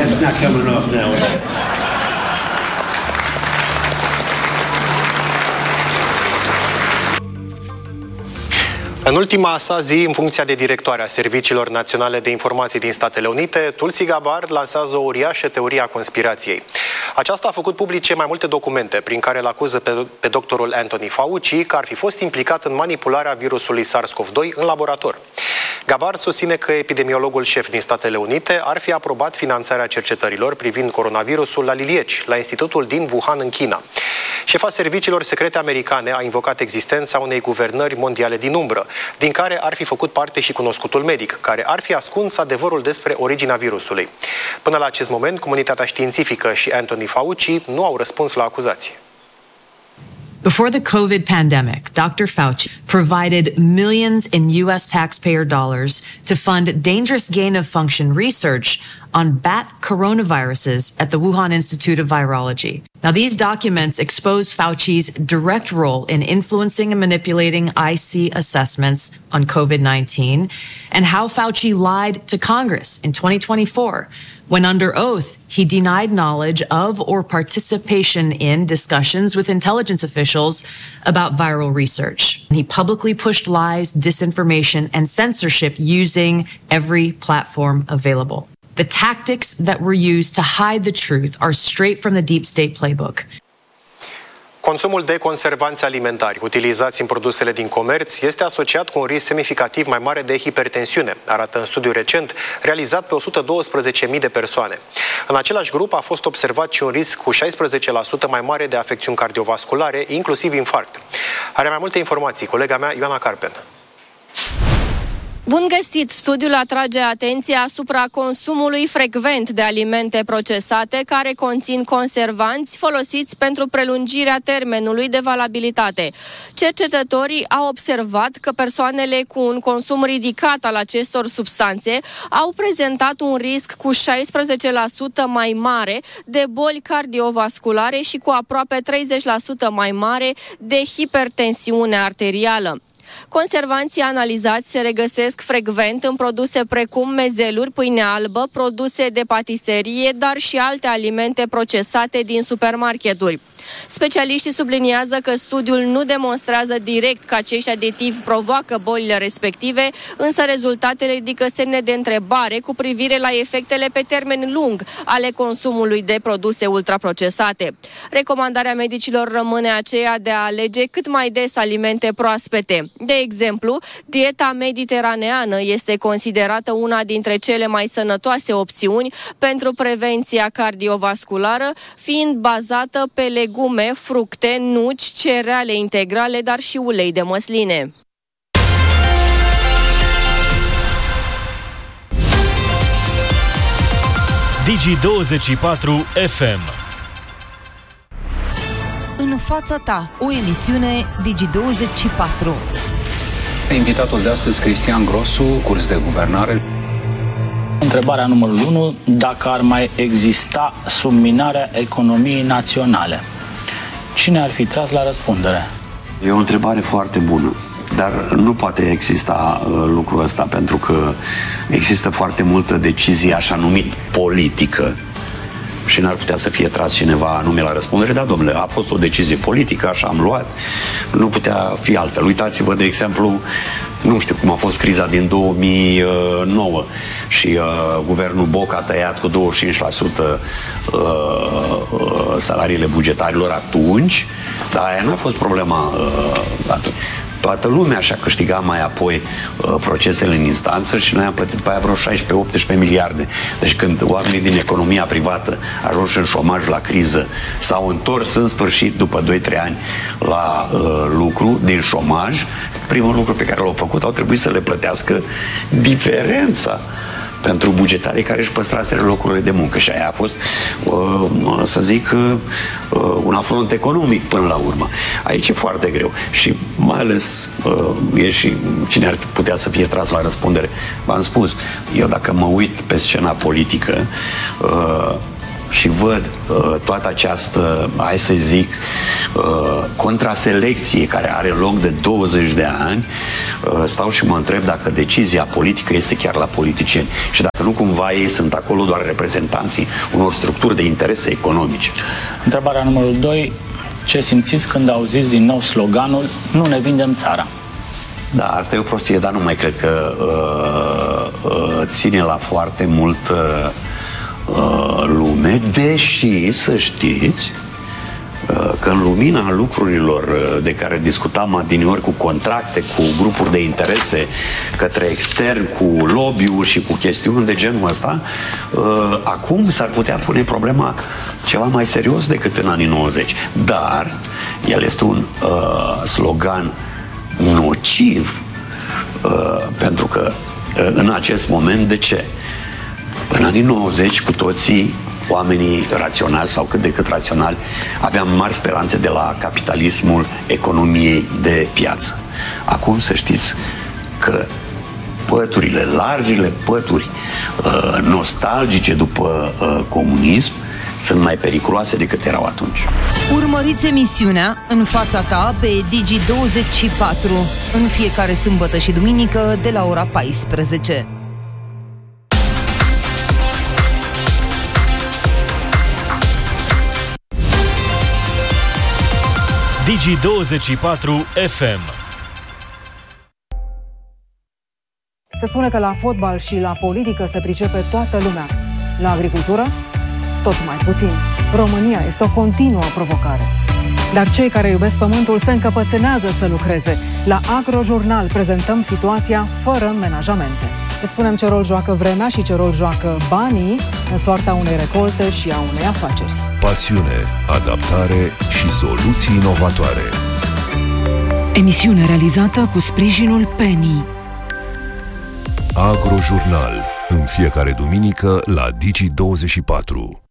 That's not coming off now. În ultima sa zi, în funcția de directoare a Serviciilor Naționale de Informații din Statele Unite, Tulsi Gabbard lansează o uriașă teorie a conspirației. Aceasta a făcut publice mai multe documente prin care îl acuză pe doctorul Anthony Fauci că ar fi fost implicat în manipularea virusului SARS-CoV-2 în laborator. Gabbard susține că epidemiologul șef din Statele Unite ar fi aprobat finanțarea cercetărilor privind coronavirusul la Lilieci, la institutul din Wuhan, în China. Șefa serviciilor secrete americane a invocat existența unei guvernări mondiale din umbră, din care ar fi făcut parte și cunoscutul medic, care ar fi ascuns adevărul despre originea virusului. Până la acest moment, comunitatea științifică și Anthony Fauci nu au răspuns la acuzații. Before the COVID pandemic, Dr. Fauci provided millions in U.S. taxpayer dollars to fund dangerous gain-of-function research on bat coronaviruses at the Wuhan Institute of Virology. Now, these documents expose Fauci's direct role in influencing and manipulating IC assessments on COVID-19 and how Fauci lied to Congress in 2024 when, under oath, he denied knowledge of or participation in discussions with intelligence officials about viral research. He publicly pushed lies, disinformation, and censorship using every platform available. The tactics that were used to hide the truth are straight from the deep state playbook. Consumul de conservanți alimentari utilizați în produsele din comerț este asociat cu un risc semnificativ mai mare de hipertensiune, arată un studiu recent realizat pe 112.000 de persoane. În același grup a fost observat și un risc cu 16% mai mare de afecțiuni cardiovasculare, inclusiv infarct. Are mai multe informații colega mea, Ioana Carpen. Bun găsit! Studiul atrage atenția asupra consumului frecvent de alimente procesate care conțin conservanți folosiți pentru prelungirea termenului de valabilitate. Cercetătorii au observat că persoanele cu un consum ridicat al acestor substanțe au prezentat un risc cu 16% mai mare de boli cardiovasculare și cu aproape 30% mai mare de hipertensiune arterială. Conservanții analizați se regăsesc frecvent în produse precum mezeluri, pâine albă, produse de patiserie, dar și alte alimente procesate din supermarketuri. Specialiștii subliniază că studiul nu demonstrează direct că acești aditivi provoacă bolile respective, însă rezultatele ridică semne de întrebare cu privire la efectele pe termen lung ale consumului de produse ultraprocesate. Recomandarea medicilor rămâne aceea de a alege cât mai des alimente proaspete. De exemplu, dieta mediteraneană este considerată una dintre cele mai sănătoase opțiuni pentru prevenția cardiovasculară, fiind bazată pe legume, fructe, nuci, cereale integrale, dar și ulei de măsline. Digi24 FM. În fața ta, o emisiune Digi24. Invitatul de astăzi, Cristian Grosu, curs de guvernare. Întrebarea numărul 1, dacă ar mai exista subminarea economiei naționale, cine ar fi tras la răspundere? E o întrebare foarte bună, dar nu poate exista lucrul ăsta, pentru că există foarte multă decizie așa numit politică și n-ar putea să fie tras cineva anume la răspundere. Da, domnule, a fost o decizie politică, așa am luat, nu putea fi altfel. Uitați-vă, de exemplu, nu știu cum a fost criza din 2009 și guvernul Boc a tăiat cu 25% salariile bugetarilor atunci, dar aia n-a fost problema atunci. Toată lumea și-a câștigat mai apoi procesele în instanță și noi am plătit pe aia vreo 16-18 miliarde. Deci când oamenii din economia privată ajunși în șomaj la criză s-au întors în sfârșit după 2-3 ani la lucru din șomaj, primul lucru pe care l-au făcut au trebuit să le plătească diferența pentru bugetarii care își păstraseră locurile de muncă. Și aia a fost, să zic, un afront economic până la urmă. Aici e foarte greu. Și mai ales e și cine ar putea să fie tras la răspundere. V-am spus, eu dacă mă uit pe scena politică, și văd toată această, hai să zic, contraselecție care are loc de 20 de ani, stau și mă întreb dacă decizia politică este chiar la politicieni și dacă nu cumva ei sunt acolo doar reprezentanții unor structuri de interese economice. Întrebarea numărul 2. Ce simțiți când auziți din nou sloganul "Nu ne vindem țara"? Da, asta e o prostie, dar nu mai cred că ține la foarte mult lume, deși, să știți, că în lumina lucrurilor de care discutam adineori, cu contracte, cu grupuri de interese către extern, cu lobby-uri și cu chestiuni de genul ăsta, acum s-ar putea pune problema ceva mai serios decât în anii 90. Dar el este un slogan nociv, pentru că în acest moment, de ce? În anii 90 cu toții, oamenii raționali sau cât de cât raționali, aveam mari speranțe de la capitalismul economiei de piață. Acum să știți că păturile, largile pături nostalgice după comunism sunt mai periculoase decât erau atunci. Urmăriți emisiunea În fața ta pe Digi24 în fiecare sâmbătă și duminică de la ora 14. Digi24 FM. Se spune că la fotbal și la politică se pricepe toată lumea. La agricultură, tot mai puțin. România este o continuă provocare. Dar cei care iubesc pământul se încăpățânează să lucreze. La Agrojurnal prezentăm situația fără menajamente. Îți spunem ce rol joacă vremea și ce rol joacă banii în soarta unei recolte și a unei afaceri. Pasiune, adaptare și soluții inovatoare. Emisiune realizată cu sprijinul Penny. Agrojurnal, în fiecare duminică la Digi24.